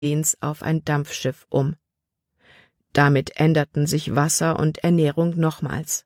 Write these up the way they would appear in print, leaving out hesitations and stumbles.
auf ein Dampfschiff um. Damit änderten sich Wasser und Ernährung nochmals.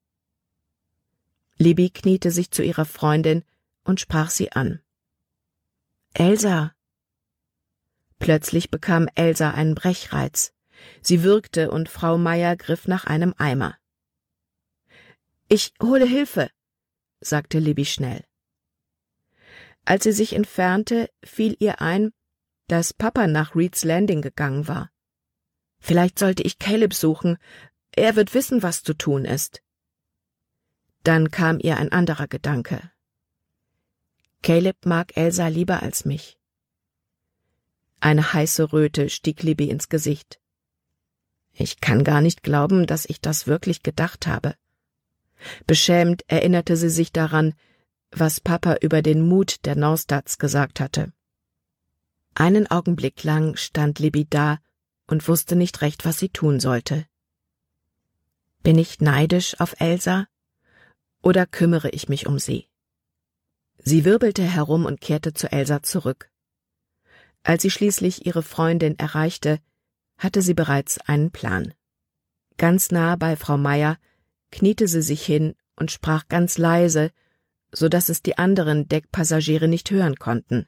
Libby kniete sich zu ihrer Freundin und sprach sie an. »Elsa!« Plötzlich bekam Elsa einen Brechreiz. Sie würgte und Frau Meyer griff nach einem Eimer. »Ich hole Hilfe«, sagte Libby schnell. Als sie sich entfernte, fiel ihr ein, dass Papa nach Reeds Landing gegangen war. Vielleicht sollte ich Caleb suchen, er wird wissen, was zu tun ist. Dann kam ihr ein anderer Gedanke. Caleb mag Elsa lieber als mich. Eine heiße Röte stieg Libby ins Gesicht. Ich kann gar nicht glauben, dass ich das wirklich gedacht habe. Beschämt erinnerte sie sich daran, was Papa über den Mut der Norstadts gesagt hatte. Einen Augenblick lang stand Libby da und wusste nicht recht, was sie tun sollte. Bin ich neidisch auf Elsa oder kümmere ich mich um sie? Sie wirbelte herum und kehrte zu Elsa zurück. Als sie schließlich ihre Freundin erreichte, hatte sie bereits einen Plan. Ganz nah bei Frau Meyer kniete sie sich hin und sprach ganz leise, so dass es die anderen Deckpassagiere nicht hören konnten.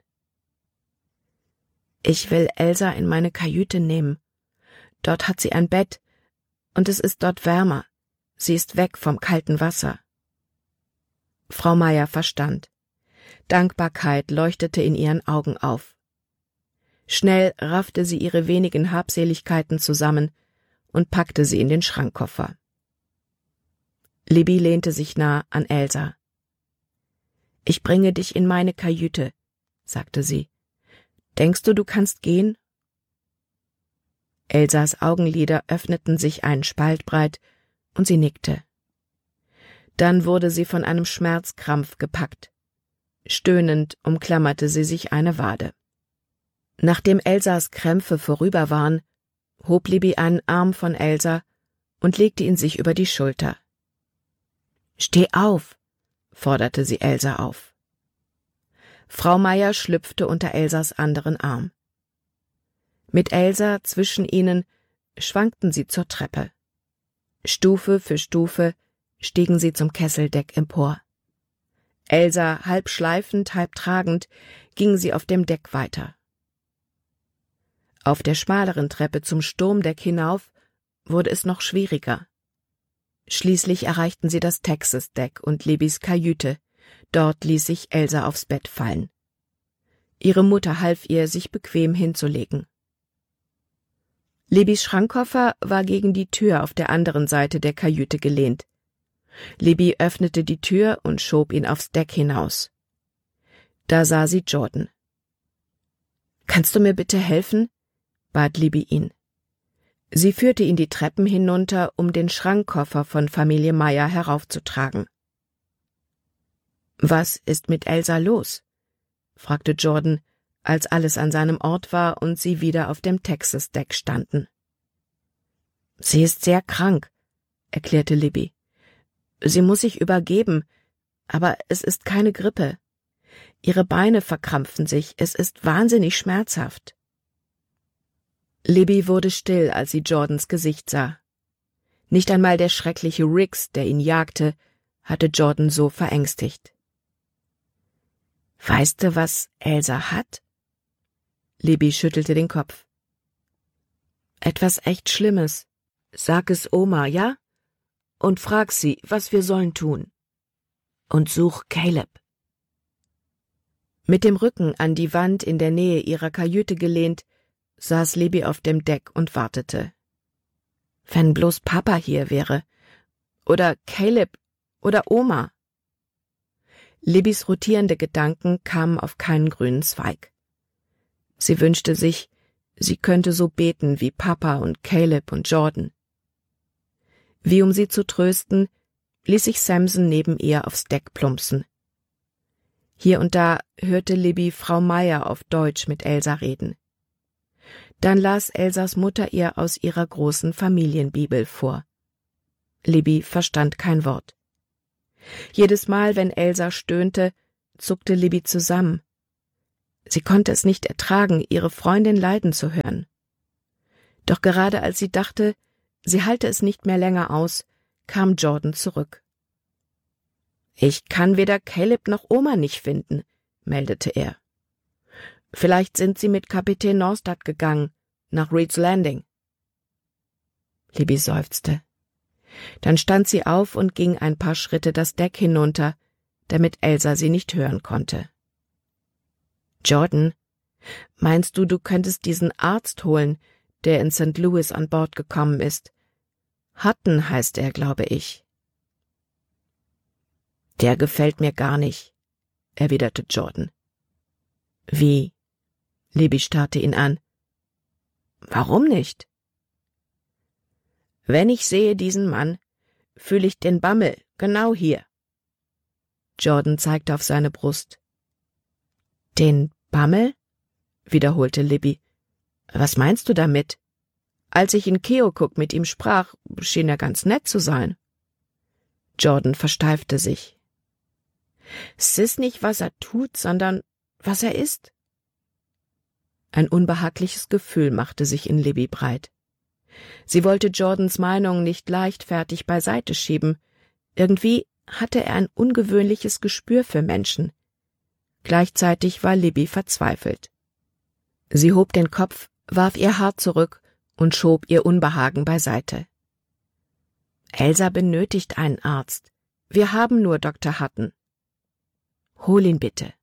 Ich will Elsa in meine Kajüte nehmen. Dort hat sie ein Bett, und es ist dort wärmer. Sie ist weg vom kalten Wasser. Frau Meyer verstand. Dankbarkeit leuchtete in ihren Augen auf. Schnell raffte sie ihre wenigen Habseligkeiten zusammen und packte sie in den Schrankkoffer. Libby lehnte sich nah an Elsa. »Ich bringe dich in meine Kajüte«, sagte sie. »Denkst du kannst gehen?« Elsas Augenlider öffneten sich einen Spalt breit, und sie nickte. Dann wurde sie von einem Schmerzkrampf gepackt. Stöhnend umklammerte sie sich eine Wade. Nachdem Elsas Krämpfe vorüber waren, hob Libby einen Arm von Elsa und legte ihn sich über die Schulter. »Steh auf«, forderte sie Elsa auf. Frau Meyer schlüpfte unter Elsas anderen Arm. Mit Elsa zwischen ihnen schwankten sie zur Treppe. Stufe für Stufe stiegen sie zum Kesseldeck empor. Elsa, halb schleifend, halb tragend, ging sie auf dem Deck weiter. Auf der schmaleren Treppe zum Sturmdeck hinauf wurde es noch schwieriger. Schließlich erreichten sie das Texas-Deck und Libbys Kajüte. Dort ließ sich Elsa aufs Bett fallen. Ihre Mutter half ihr, sich bequem hinzulegen. Libbys Schrankkoffer war gegen die Tür auf der anderen Seite der Kajüte gelehnt. Libby öffnete die Tür und schob ihn aufs Deck hinaus. Da sah sie Jordan. »Kannst du mir bitte helfen?« bat Libby ihn. Sie führte ihn die Treppen hinunter, um den Schrankkoffer von Familie Meyer heraufzutragen. »Was ist mit Elsa los?« fragte Jordan, als alles an seinem Ort war und sie wieder auf dem Texas-Deck standen. »Sie ist sehr krank«, erklärte Libby. »Sie muss sich übergeben, aber es ist keine Grippe. Ihre Beine verkrampfen sich, es ist wahnsinnig schmerzhaft.« Libby wurde still, als sie Jordans Gesicht sah. Nicht einmal der schreckliche Riggs, der ihn jagte, hatte Jordan so verängstigt. »Weißt du, was Elsa hat?« Libby schüttelte den Kopf. »Etwas echt Schlimmes. Sag es Oma, ja? Und frag sie, was wir sollen tun. Und such Caleb.« Mit dem Rücken an die Wand in der Nähe ihrer Kajüte gelehnt, saß Libby auf dem Deck und wartete. Wenn bloß Papa hier wäre. Oder Caleb oder Oma. Libbys rotierende Gedanken kamen auf keinen grünen Zweig. Sie wünschte sich, sie könnte so beten wie Papa und Caleb und Jordan. Wie um sie zu trösten, ließ sich Samson neben ihr aufs Deck plumpsen. Hier und da hörte Libby Frau Meyer auf Deutsch mit Elsa reden. Dann las Elsas Mutter ihr aus ihrer großen Familienbibel vor. Libby verstand kein Wort. Jedes Mal, wenn Elsa stöhnte, zuckte Libby zusammen. Sie konnte es nicht ertragen, ihre Freundin leiden zu hören. Doch gerade als sie dachte, sie halte es nicht mehr länger aus, kam Jordan zurück. »Ich kann weder Caleb noch Oma nicht finden«, meldete er. »Vielleicht sind sie mit Kapitän Norstad gegangen, nach Reed's Landing.« Libby seufzte. Dann stand sie auf und ging ein paar Schritte das Deck hinunter, damit Elsa sie nicht hören konnte. »Jordan, meinst du, du könntest diesen Arzt holen, der in St. Louis an Bord gekommen ist? Hutton heißt er, glaube ich.« »Der gefällt mir gar nicht«, erwiderte Jordan. »Wie?« Libby starrte ihn an. »Warum nicht?« »Wenn ich sehe diesen Mann, fühle ich den Bammel, genau hier.« Jordan zeigte auf seine Brust. »Den Bammel?« wiederholte Libby. »Was meinst du damit? Als ich in Keokuk mit ihm sprach, schien er ganz nett zu sein.« Jordan versteifte sich. »Es ist nicht, was er tut, sondern was er ist.« Ein unbehagliches Gefühl machte sich in Libby breit. Sie wollte Jordans Meinung nicht leichtfertig beiseite schieben. Irgendwie hatte er ein ungewöhnliches Gespür für Menschen. Gleichzeitig war Libby verzweifelt. Sie hob den Kopf, warf ihr Haar zurück und schob ihr Unbehagen beiseite. »Elsa benötigt einen Arzt. Wir haben nur Dr. Hutton. Hol ihn bitte.«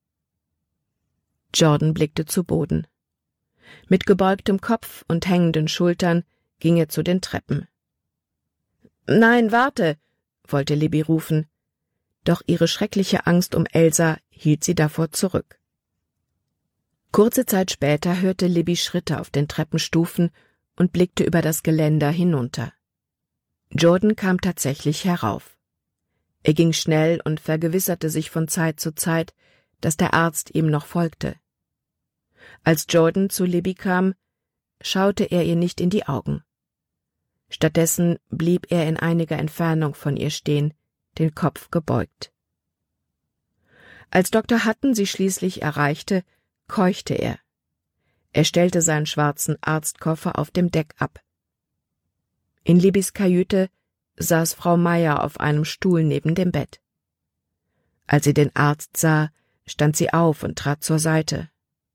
Jordan blickte zu Boden. Mit gebeugtem Kopf und hängenden Schultern ging er zu den Treppen. »Nein, warte«, wollte Libby rufen, doch ihre schreckliche Angst um Elsa hielt sie davor zurück. Kurze Zeit später hörte Libby Schritte auf den Treppenstufen und blickte über das Geländer hinunter. Jordan kam tatsächlich herauf. Er ging schnell und vergewisserte sich von Zeit zu Zeit, dass der Arzt ihm noch folgte. Als Jordan zu Libby kam, schaute er ihr nicht in die Augen. Stattdessen blieb er in einiger Entfernung von ihr stehen, den Kopf gebeugt. Als Dr. Hutton sie schließlich erreichte, keuchte er. Er stellte seinen schwarzen Arztkoffer auf dem Deck ab. In Libbys Kajüte saß Frau Meyer auf einem Stuhl neben dem Bett. Als sie den Arzt sah, stand sie auf und trat zur Seite.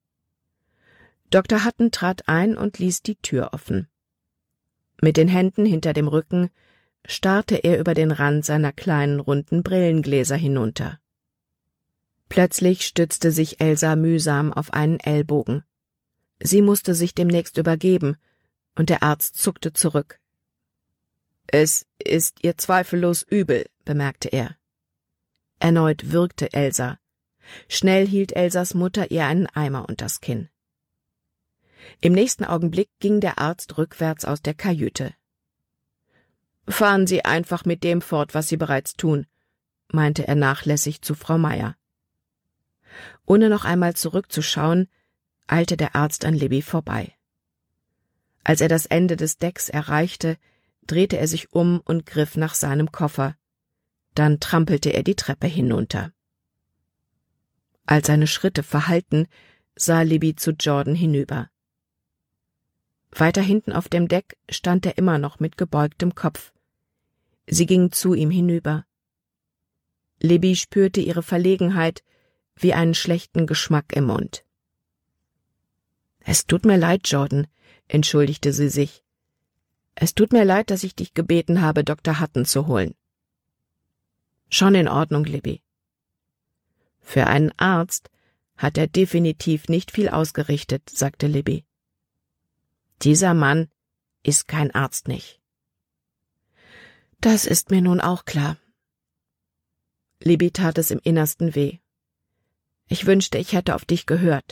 Dr. Hutton trat ein und ließ die Tür offen. Mit den Händen hinter dem Rücken starrte er über den Rand seiner kleinen, runden Brillengläser hinunter. Plötzlich stützte sich Elsa mühsam auf einen Ellbogen. Sie musste sich demnächst übergeben, und der Arzt zuckte zurück. »Es ist ihr zweifellos übel«, bemerkte er. Erneut würgte Elsa. Schnell hielt Elsas Mutter ihr einen Eimer unters Kinn. Im nächsten Augenblick ging der Arzt rückwärts aus der Kajüte. »Fahren Sie einfach mit dem fort, was Sie bereits tun«, meinte er nachlässig zu Frau Meyer. Ohne noch einmal zurückzuschauen, eilte der Arzt an Libby vorbei. Als er das Ende des Decks erreichte, drehte er sich um und griff nach seinem Koffer. Dann trampelte er die Treppe hinunter. Als seine Schritte verhallten, sah Libby zu Jordan hinüber. Weiter hinten auf dem Deck stand er immer noch mit gebeugtem Kopf. Sie ging zu ihm hinüber. Libby spürte ihre Verlegenheit wie einen schlechten Geschmack im Mund. »Es tut mir leid, Jordan«, entschuldigte sie sich. »Es tut mir leid, dass ich dich gebeten habe, Dr. Hutton zu holen.« »Schon in Ordnung, Libby.« »Für einen Arzt hat er definitiv nicht viel ausgerichtet«, sagte Libby. »Dieser Mann ist kein Arzt nicht.« »Das ist mir nun auch klar.« Libby tat es im Innersten weh. »Ich wünschte, ich hätte auf dich gehört.«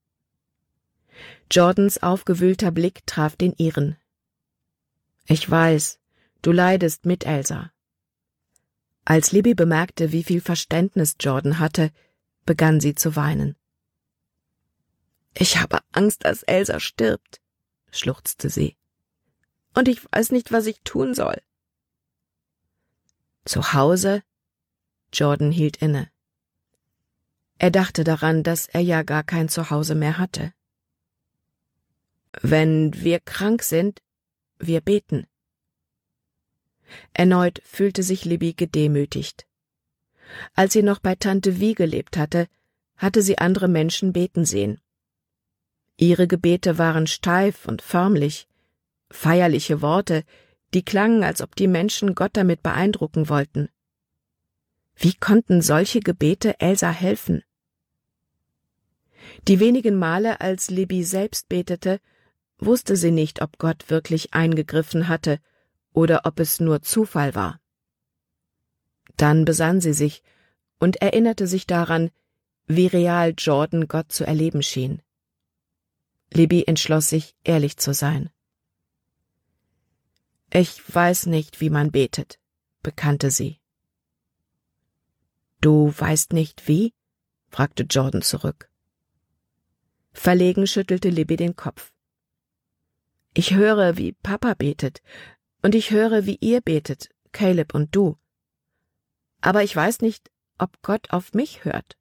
Jordans aufgewühlter Blick traf den ihren. »Ich weiß, du leidest mit Elsa.« Als Libby bemerkte, wie viel Verständnis Jordan hatte, begann sie zu weinen. »Ich habe Angst, dass Elsa stirbt«, schluchzte sie. »Und ich weiß nicht, was ich tun soll.« »Zu Hause?« Jordan hielt inne. Er dachte daran, dass er ja gar kein Zuhause mehr hatte. »Wenn wir krank sind, wir beten.« Erneut fühlte sich Libby gedemütigt. Als sie noch bei Tante Vie gelebt hatte, hatte sie andere Menschen beten sehen. Ihre Gebete waren steif und förmlich, feierliche Worte, die klangen, als ob die Menschen Gott damit beeindrucken wollten. Wie konnten solche Gebete Elsa helfen? Die wenigen Male, als Libby selbst betete, wusste sie nicht, ob Gott wirklich eingegriffen hatte oder ob es nur Zufall war. Dann besann sie sich und erinnerte sich daran, wie real Jordan Gott zu erleben schien. Libby entschloss sich, ehrlich zu sein. »Ich weiß nicht, wie man betet«, bekannte sie. »Du weißt nicht wie?« fragte Jordan zurück. Verlegen schüttelte Libby den Kopf. »Ich höre, wie Papa betet, und ich höre, wie ihr betet, Caleb und du. Aber ich weiß nicht, ob Gott auf mich hört.«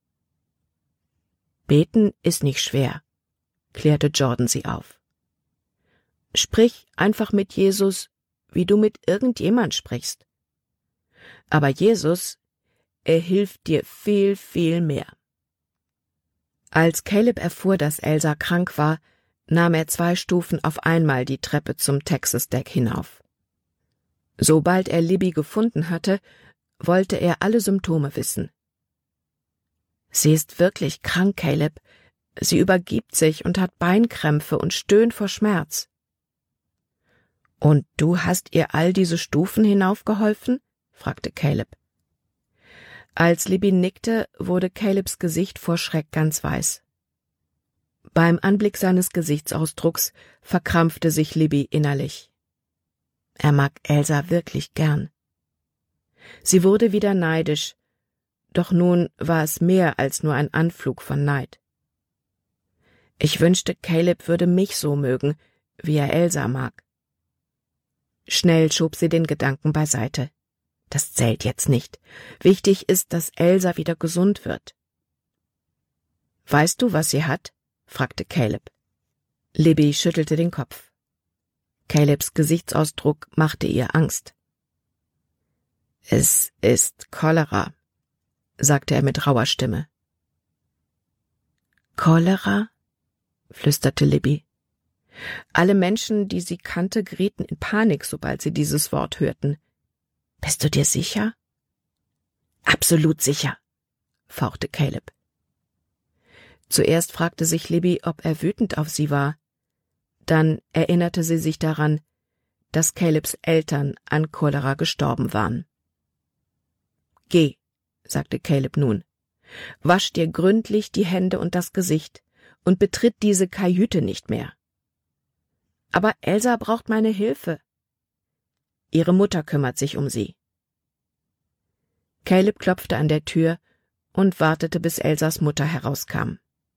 »Beten ist nicht schwer«, klärte Jordan sie auf. »Sprich einfach mit Jesus, wie du mit irgendjemand sprichst. Aber Jesus, er hilft dir viel, viel mehr.« Als Caleb erfuhr, dass Elsa krank war, nahm er 2 Stufen auf einmal die Treppe zum Texas-Deck hinauf. Sobald er Libby gefunden hatte, wollte er alle Symptome wissen. »Sie ist wirklich krank, Caleb. Sie übergibt sich und hat Beinkrämpfe und stöhnt vor Schmerz.« »Und du hast ihr all diese Stufen hinaufgeholfen?« fragte Caleb. Als Libby nickte, wurde Calebs Gesicht vor Schreck ganz weiß. Beim Anblick seines Gesichtsausdrucks verkrampfte sich Libby innerlich. Er mag Elsa wirklich gern. Sie wurde wieder neidisch, doch nun war es mehr als nur ein Anflug von Neid. Ich wünschte, Caleb würde mich so mögen, wie er Elsa mag. Schnell schob sie den Gedanken beiseite. Das zählt jetzt nicht. Wichtig ist, dass Elsa wieder gesund wird. »Weißt du, was sie hat?« fragte Caleb. Libby schüttelte den Kopf. Calebs Gesichtsausdruck machte ihr Angst. »Es ist Cholera«, sagte er mit rauer Stimme. »Cholera?« flüsterte Libby. Alle Menschen, die sie kannte, gerieten in Panik, sobald sie dieses Wort hörten. »Bist du dir sicher?« »Absolut sicher«, fauchte Caleb. Zuerst fragte sich Libby, ob er wütend auf sie war. Dann erinnerte sie sich daran, dass Calebs Eltern an Cholera gestorben waren. »Geh«, sagte Caleb nun, »wasch dir gründlich die Hände und das Gesicht und betritt diese Kajüte nicht mehr.« »Aber Elsa braucht meine Hilfe.« »Ihre Mutter kümmert sich um sie.« Caleb klopfte an der Tür und wartete, bis Elsas Mutter herauskam.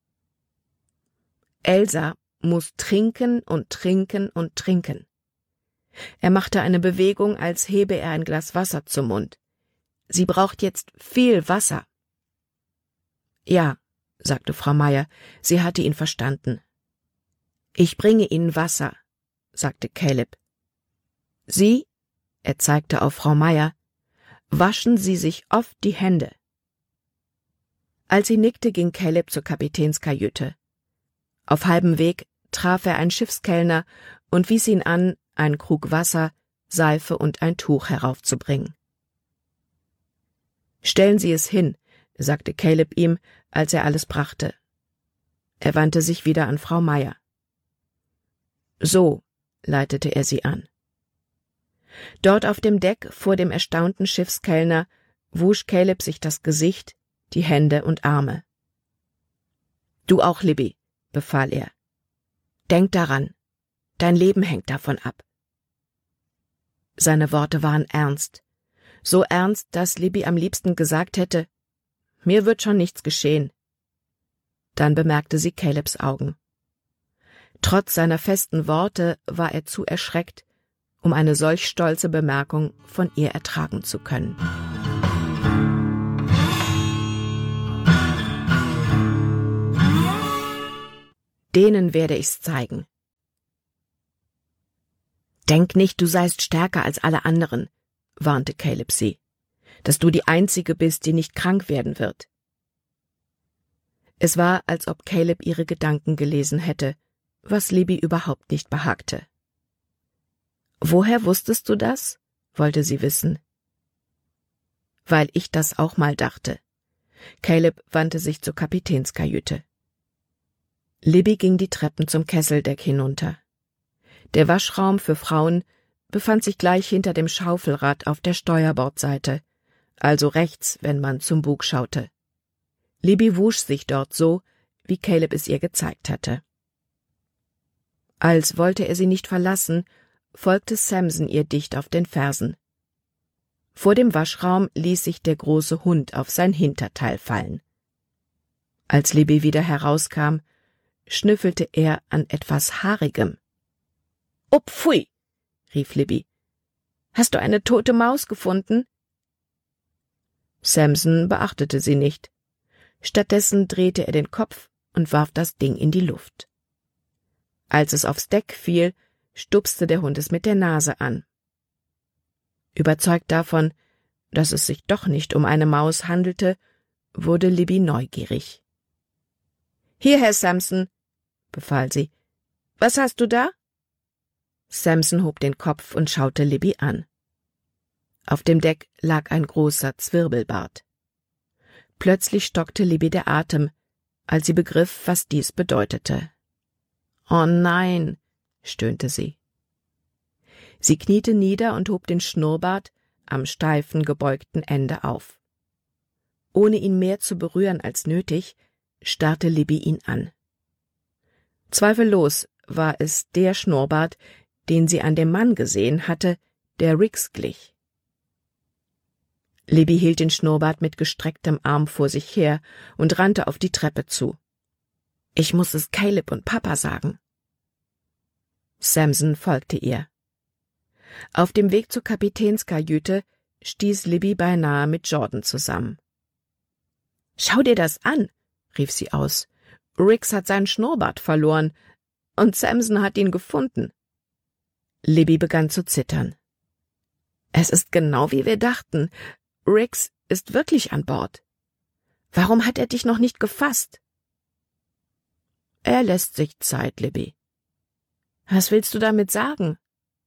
Elsa muss trinken und trinken und trinken. Er machte eine Bewegung, als hebe er ein Glas Wasser zum Mund. Sie braucht jetzt viel Wasser. »Ja«, sagte Frau Meyer, sie hatte ihn verstanden. »Ich bringe Ihnen Wasser«, sagte Caleb. »Sie«, er zeigte auf Frau Meyer, »waschen Sie sich oft die Hände.« Als sie nickte, ging Caleb zur Kapitänskajüte. Auf halbem Weg traf er einen Schiffskellner und wies ihn an, einen Krug Wasser, Seife und ein Tuch heraufzubringen. »Stellen Sie es hin«, sagte Caleb ihm, als er alles brachte. Er wandte sich wieder an Frau Meyer. »So«, leitete er sie an. Dort auf dem Deck, vor dem erstaunten Schiffskellner, wusch Caleb sich das Gesicht, die Hände und Arme. »Du auch, Libby«, befahl er. »Denk daran, dein Leben hängt davon ab.« Seine Worte waren ernst, so ernst, dass Libby am liebsten gesagt hätte, »Mir wird schon nichts geschehen.« Dann bemerkte sie Calebs Augen. Trotz seiner festen Worte war er zu erschreckt, um eine solch stolze Bemerkung von ihr ertragen zu können. Denen werde ich's zeigen. Denk nicht, du seist stärker als alle anderen, warnte Caleb sie, dass du die Einzige bist, die nicht krank werden wird. Es war, als ob Caleb ihre Gedanken gelesen hätte, was Libby überhaupt nicht behagte. »Woher wusstest du das?« wollte sie wissen. »Weil ich das auch mal dachte.« Caleb wandte sich zur Kapitänskajüte. Libby ging die Treppen zum Kesseldeck hinunter. Der Waschraum für Frauen befand sich gleich hinter dem Schaufelrad auf der Steuerbordseite, also rechts, wenn man zum Bug schaute. Libby wusch sich dort so, wie Caleb es ihr gezeigt hatte. Als wollte er sie nicht verlassen, folgte Samson ihr dicht auf den Fersen. Vor dem Waschraum ließ sich der große Hund auf sein Hinterteil fallen. Als Libby wieder herauskam, schnüffelte er an etwas Haarigem. »Oh, pfui«, rief Libby. »Hast du eine tote Maus gefunden?« Samson beachtete sie nicht. Stattdessen drehte er den Kopf und warf das Ding in die Luft. Als es aufs Deck fiel, stupste der Hund es mit der Nase an. Überzeugt davon, dass es sich doch nicht um eine Maus handelte, wurde Libby neugierig. »Hierher, Samson«, befahl sie. »Was hast du da?« Samson hob den Kopf und schaute Libby an. Auf dem Deck lag ein großer Zwirbelbart. Plötzlich stockte Libby der Atem, als sie begriff, was dies bedeutete. »Oh nein«, stöhnte sie. Sie kniete nieder und hob den Schnurrbart am steifen, gebeugten Ende auf. Ohne ihn mehr zu berühren als nötig, starrte Libby ihn an. Zweifellos war es der Schnurrbart, den sie an dem Mann gesehen hatte, der Rix glich. Libby hielt den Schnurrbart mit gestrecktem Arm vor sich her und rannte auf die Treppe zu. »Ich muss es Caleb und Papa sagen.« Samson folgte ihr. Auf dem Weg zur Kapitänskajüte stieß Libby beinahe mit Jordan zusammen. »Schau dir das an«, rief sie aus. »Rix hat seinen Schnurrbart verloren, und Samson hat ihn gefunden.« Libby begann zu zittern. »Es ist genau wie wir dachten. Rix ist wirklich an Bord. Warum hat er dich noch nicht gefasst?« »Er lässt sich Zeit, Libby.« »Was willst du damit sagen?«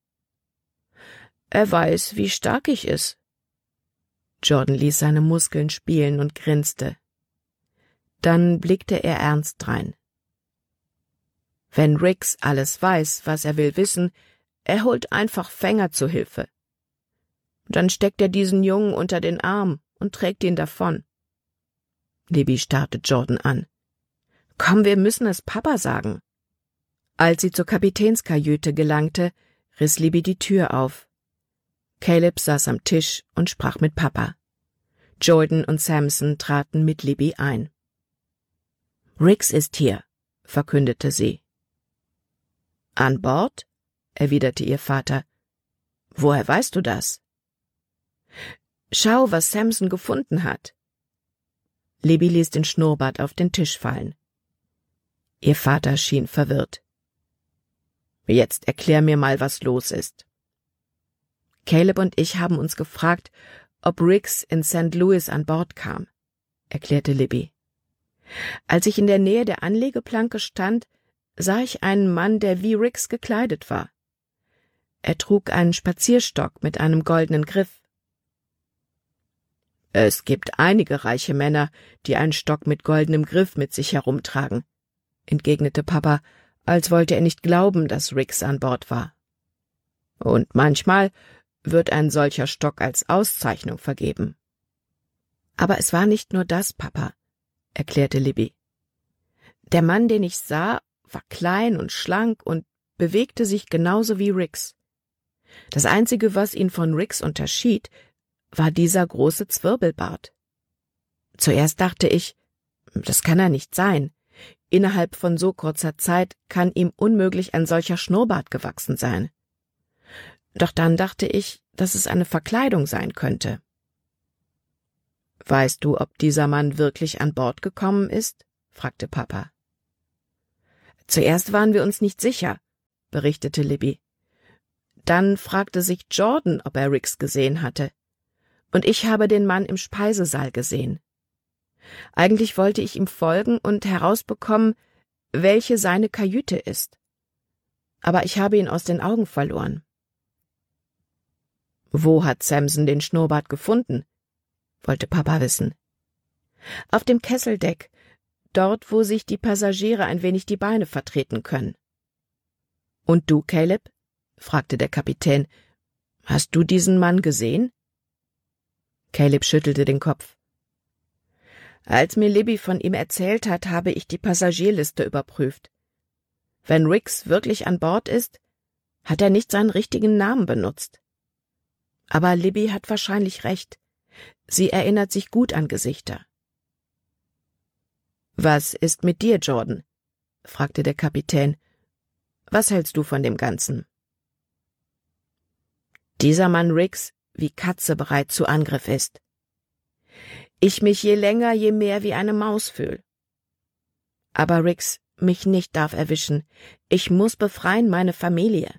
»Er weiß, wie stark ich ist.« Jordan ließ seine Muskeln spielen und grinste. Dann blickte er ernst drein. »Wenn Rix alles weiß, was er will wissen, er holt einfach Fänger zu Hilfe. Dann steckt er diesen Jungen unter den Arm und trägt ihn davon.« Libby starrte Jordan an. »Komm, wir müssen es Papa sagen.« Als sie zur Kapitänskajüte gelangte, riss Libby die Tür auf. Caleb saß am Tisch und sprach mit Papa. Jordan und Samson traten mit Libby ein. »Rix ist hier«, verkündete sie. »An Bord?«, erwiderte ihr Vater. »Woher weißt du das?« »Schau, was Samson gefunden hat.« Libby ließ den Schnurrbart auf den Tisch fallen. Ihr Vater schien verwirrt. »Jetzt erklär mir mal, was los ist.« »Caleb und ich haben uns gefragt, ob Rix in St. Louis an Bord kam«, erklärte Libby. »Als ich in der Nähe der Anlegeplanke stand, sah ich einen Mann, der wie Rix gekleidet war. Er trug einen Spazierstock mit einem goldenen Griff.« »Es gibt einige reiche Männer, die einen Stock mit goldenem Griff mit sich herumtragen«, entgegnete Papa, als wollte er nicht glauben, dass Rix an Bord war. »Und manchmal wird ein solcher Stock als Auszeichnung vergeben.« »Aber es war nicht nur das, Papa«, erklärte Libby. »Der Mann, den ich sah, war klein und schlank und bewegte sich genauso wie Rix. Das Einzige, was ihn von Rix unterschied, war dieser große Zwirbelbart. Zuerst dachte ich, das kann er nicht sein. Innerhalb von so kurzer Zeit kann ihm unmöglich ein solcher Schnurrbart gewachsen sein. Doch dann dachte ich, dass es eine Verkleidung sein könnte.« »Weißt du, ob dieser Mann wirklich an Bord gekommen ist?«, fragte Papa. Zuerst waren wir uns nicht sicher, berichtete Libby. Dann fragte sich Jordan, ob er Rix gesehen hatte. Und ich habe den Mann im Speisesaal gesehen. Eigentlich wollte ich ihm folgen und herausbekommen, welche seine Kajüte ist. Aber ich habe ihn aus den Augen verloren. Wo hat Samson den Schnurrbart gefunden? Wollte Papa wissen. Auf dem Kesseldeck, dort, wo sich die Passagiere ein wenig die Beine vertreten können. Und du, Caleb? Fragte der Kapitän. Hast du diesen Mann gesehen? Caleb schüttelte den Kopf. Als mir Libby von ihm erzählt hat, habe ich die Passagierliste überprüft. Wenn Rix wirklich an Bord ist, hat er nicht seinen richtigen Namen benutzt. Aber Libby hat wahrscheinlich recht. Sie erinnert sich gut an Gesichter. »Was ist mit dir, Jordan?« fragte der Kapitän. »Was hältst du von dem Ganzen?« »Dieser Mann Rix wie Katze bereit zu Angriff ist. Ich mich je länger, je mehr wie eine Maus fühl. Aber Rix mich nicht darf erwischen. Ich muss befreien meine Familie.«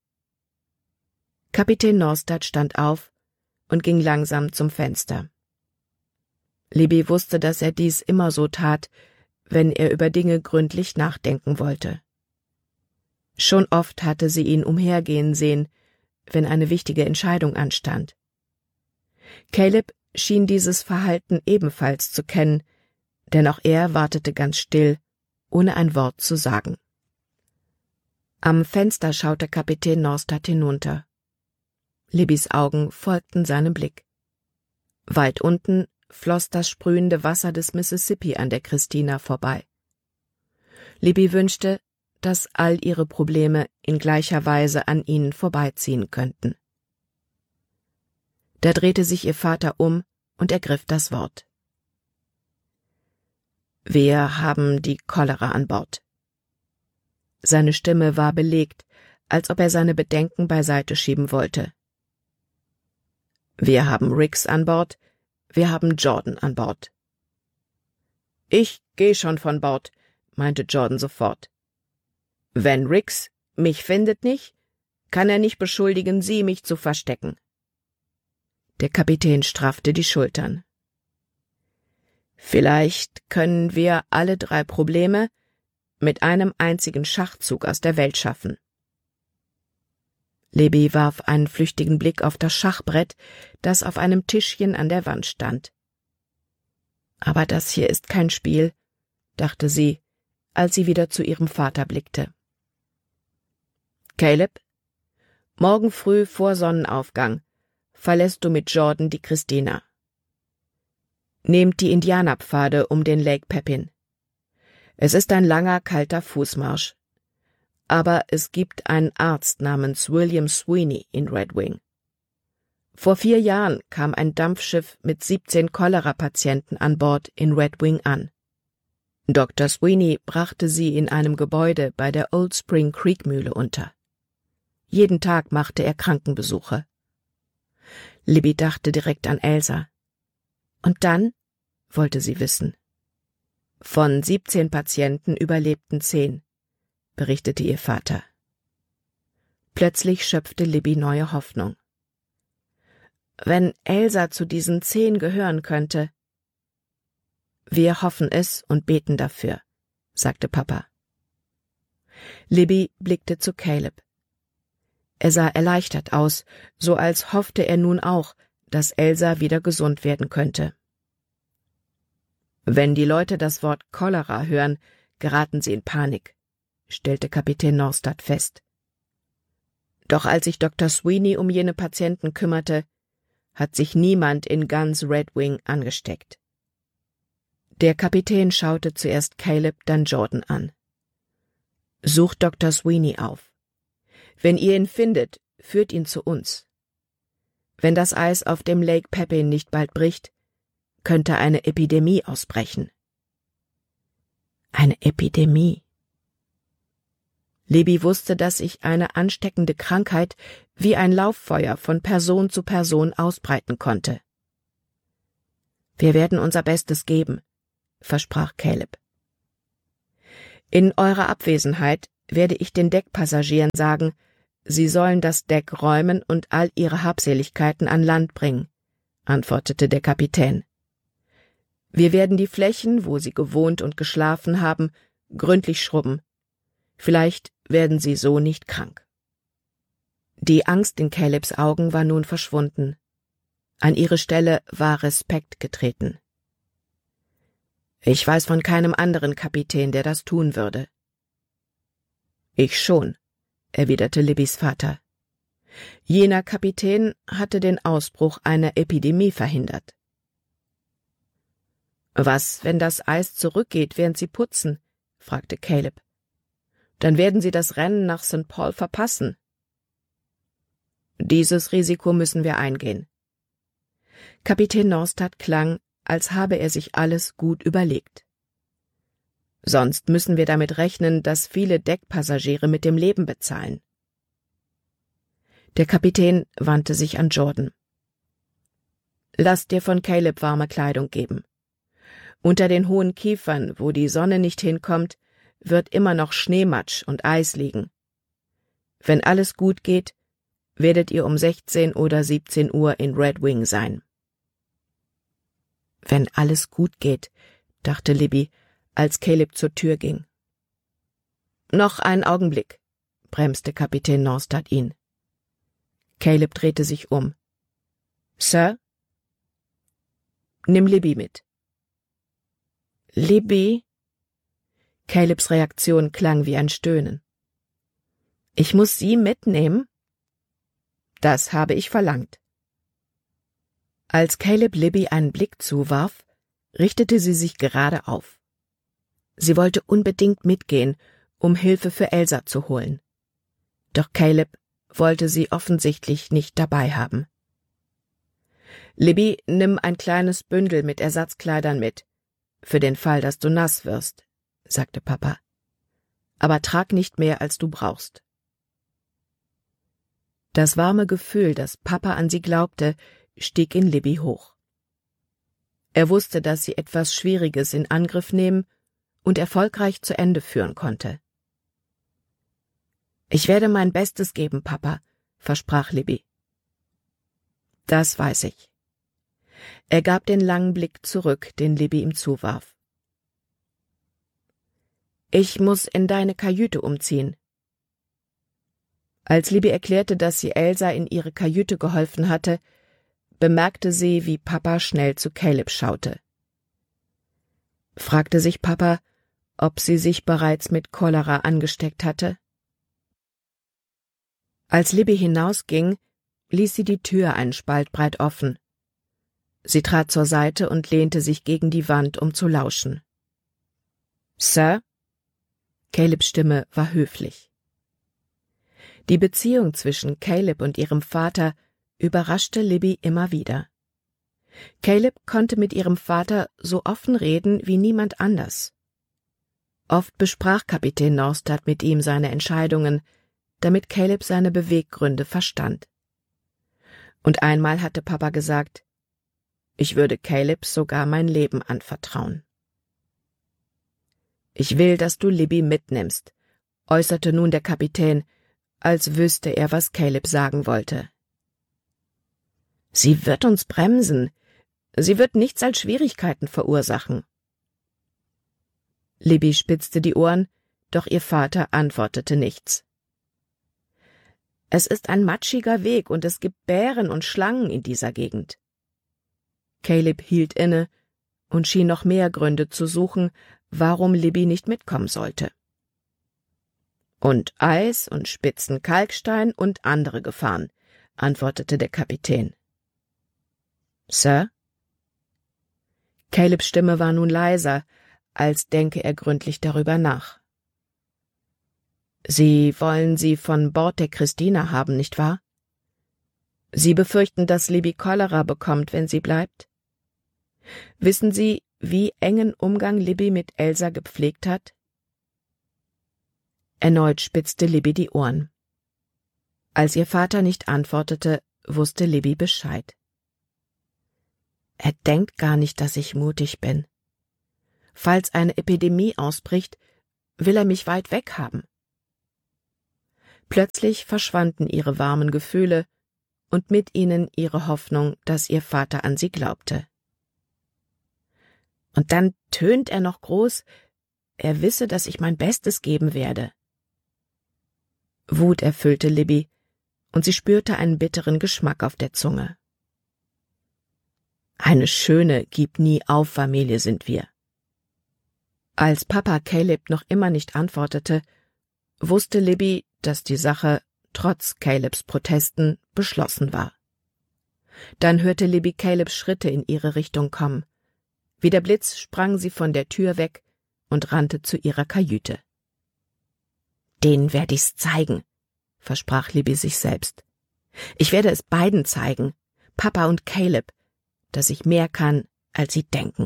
Kapitän Norstad stand auf und ging langsam zum Fenster. Libby wusste, dass er dies immer so tat, wenn er über Dinge gründlich nachdenken wollte. Schon oft hatte sie ihn umhergehen sehen, wenn eine wichtige Entscheidung anstand. Caleb schien dieses Verhalten ebenfalls zu kennen, denn auch er wartete ganz still, ohne ein Wort zu sagen. Am Fenster schaute Kapitän Norstad hinunter. Libbys Augen folgten seinem Blick. Weit unten floss das sprühende Wasser des Mississippi an der Christina vorbei. Libby wünschte, dass all ihre Probleme in gleicher Weise an ihnen vorbeiziehen könnten. Da drehte sich ihr Vater um und ergriff das Wort. »Wir haben die Cholera an Bord.« Seine Stimme war belegt, als ob er seine Bedenken beiseite schieben wollte. »Wir haben Rix an Bord, wir haben Jordan an Bord.« »Ich geh schon von Bord«, meinte Jordan sofort. »Wenn Rix mich findet nicht, kann er nicht beschuldigen, Sie mich zu verstecken.« Der Kapitän straffte die Schultern. »Vielleicht können wir alle 3 Probleme mit einem einzigen Schachzug aus der Welt schaffen.« Libby warf einen flüchtigen Blick auf das Schachbrett, das auf einem Tischchen an der Wand stand. »Aber das hier ist kein Spiel«, dachte sie, als sie wieder zu ihrem Vater blickte. »Caleb, morgen früh vor Sonnenaufgang verlässt du mit Jordan die Christina. Nehmt die Indianerpfade um den Lake Pepin. Es ist ein langer, kalter Fußmarsch. Aber es gibt einen Arzt namens William Sweeney in Red Wing. Vor 4 Jahren kam ein Dampfschiff mit 17 Cholera-Patienten an Bord in Red Wing an. Dr. Sweeney brachte sie in einem Gebäude bei der Old Spring Creek Mühle unter. Jeden Tag machte er Krankenbesuche. Libby dachte direkt an Elsa. Und dann wollte sie wissen. Von 17 Patienten überlebten 10. berichtete ihr Vater. Plötzlich schöpfte Libby neue Hoffnung. Wenn Elsa zu diesen 10 gehören könnte. Wir hoffen es und beten dafür, sagte Papa. Libby blickte zu Caleb. Er sah erleichtert aus, so als hoffte er nun auch, dass Elsa wieder gesund werden könnte. Wenn die Leute das Wort Cholera hören, geraten sie in Panik, stellte Kapitän Norstad fest. Doch als sich Dr. Sweeney um jene Patienten kümmerte, hat sich niemand in ganz Red Wing angesteckt. Der Kapitän schaute zuerst Caleb, dann Jordan an. »Sucht Dr. Sweeney auf. Wenn ihr ihn findet, führt ihn zu uns. Wenn das Eis auf dem Lake Pepin nicht bald bricht, könnte eine Epidemie ausbrechen.« Eine Epidemie. Libby wusste, dass sich eine ansteckende Krankheit wie ein Lauffeuer von Person zu Person ausbreiten konnte. »Wir werden unser Bestes geben«, versprach Caleb. In eurer Abwesenheit werde ich den Deckpassagieren sagen, sie sollen das Deck räumen und all ihre Habseligkeiten an Land bringen, antwortete der Kapitän. Wir werden die Flächen, wo sie gewohnt und geschlafen haben, gründlich schrubben. Vielleicht werden sie so nicht krank. Die Angst in Calebs Augen war nun verschwunden. An ihre Stelle war Respekt getreten. Ich weiß von keinem anderen Kapitän, der das tun würde. Ich schon, erwiderte Libbys Vater. Jener Kapitän hatte den Ausbruch einer Epidemie verhindert. Was, wenn das Eis zurückgeht, während sie putzen? Fragte Caleb. Dann werden sie das Rennen nach St. Paul verpassen. Dieses Risiko müssen wir eingehen. Kapitän Norstad klang, als habe er sich alles gut überlegt. Sonst müssen wir damit rechnen, dass viele Deckpassagiere mit dem Leben bezahlen. Der Kapitän wandte sich an Jordan. Lass dir von Caleb warme Kleidung geben. Unter den hohen Kiefern, wo die Sonne nicht hinkommt, wird immer noch Schneematsch und Eis liegen. Wenn alles gut geht, werdet ihr um 16 oder 17 Uhr in Red Wing sein. Wenn alles gut geht, dachte Libby, als Caleb zur Tür ging. Noch einen Augenblick, bremste Kapitän Norstad ihn. Caleb drehte sich um. Sir? Nimm Libby mit. Libby? Calebs Reaktion klang wie ein Stöhnen. Ich muss sie mitnehmen? Das habe ich verlangt. Als Caleb Libby einen Blick zuwarf, richtete sie sich gerade auf. Sie wollte unbedingt mitgehen, um Hilfe für Elsa zu holen. Doch Caleb wollte sie offensichtlich nicht dabei haben. Libby, nimm ein kleines Bündel mit Ersatzkleidern mit, für den Fall, dass du nass wirst, sagte Papa. Aber trag nicht mehr, als du brauchst. Das warme Gefühl, dass Papa an sie glaubte, stieg in Libby hoch. Er wusste, dass sie etwas Schwieriges in Angriff nehmen und erfolgreich zu Ende führen konnte. Ich werde mein Bestes geben, Papa, versprach Libby. Das weiß ich. Er gab den langen Blick zurück, den Libby ihm zuwarf. Ich muss in deine Kajüte umziehen. Als Libby erklärte, dass sie Elsa in ihre Kajüte geholfen hatte, bemerkte sie, wie Papa schnell zu Caleb schaute. Fragte sich Papa, ob sie sich bereits mit Cholera angesteckt hatte? Als Libby hinausging, ließ sie die Tür einen Spalt breit offen. Sie trat zur Seite und lehnte sich gegen die Wand, um zu lauschen. »Sir?« Calebs Stimme war höflich. Die Beziehung zwischen Caleb und ihrem Vater überraschte Libby immer wieder. Caleb konnte mit ihrem Vater so offen reden wie niemand anders. Oft besprach Kapitän Norstad mit ihm seine Entscheidungen, damit Caleb seine Beweggründe verstand. Und einmal hatte Papa gesagt, ich würde Caleb sogar mein Leben anvertrauen. »Ich will, dass du Libby mitnimmst«, äußerte nun der Kapitän, als wüsste er, was Caleb sagen wollte. »Sie wird uns bremsen. Sie wird nichts als Schwierigkeiten verursachen.« Libby spitzte die Ohren, doch ihr Vater antwortete nichts. »Es ist ein matschiger Weg und es gibt Bären und Schlangen in dieser Gegend.« Caleb hielt inne und schien noch mehr Gründe zu suchen, warum Libby nicht mitkommen sollte. »Und Eis und spitzen Kalkstein und andere Gefahren«, antwortete der Kapitän. »Sir?« Calebs Stimme war nun leiser, als denke er gründlich darüber nach. »Sie wollen sie von Bord der Christina haben, nicht wahr? Sie befürchten, dass Libby Cholera bekommt, wenn sie bleibt? Wissen Sie, wie engen Umgang Libby mit Elsa gepflegt hat?« Erneut spitzte Libby die Ohren. Als ihr Vater nicht antwortete, wusste Libby Bescheid. Er denkt gar nicht, dass ich mutig bin. Falls eine Epidemie ausbricht, will er mich weit weg haben? Plötzlich verschwanden ihre warmen Gefühle und mit ihnen ihre Hoffnung, dass ihr Vater an sie glaubte. Und dann tönt er noch groß, er wisse, dass ich mein Bestes geben werde. Wut erfüllte Libby, und sie spürte einen bitteren Geschmack auf der Zunge. Eine schöne Gib-nie-auf-Familie sind wir. Als Papa Caleb noch immer nicht antwortete, wusste Libby, dass die Sache, trotz Calebs Protesten, beschlossen war. Dann hörte Libby Calebs Schritte in ihre Richtung kommen. Wie der Blitz sprang sie von der Tür weg und rannte zu ihrer Kajüte. »Denen werde ich's zeigen«, versprach Libby sich selbst. »Ich werde es beiden zeigen, Papa und Caleb, dass ich mehr kann, als sie denken.«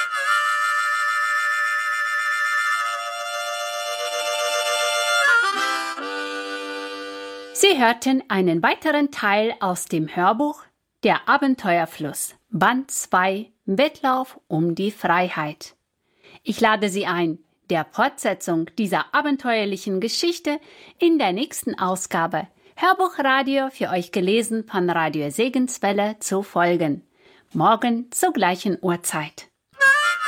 Sie hörten einen weiteren Teil aus dem Hörbuch Der Abenteuerfluss, Band 2, Wettlauf um die Freiheit. Ich lade Sie ein, der Fortsetzung dieser abenteuerlichen Geschichte in der nächsten Ausgabe Hörbuchradio für euch gelesen von Radio Segenswelle zu folgen. Morgen zur gleichen Uhrzeit.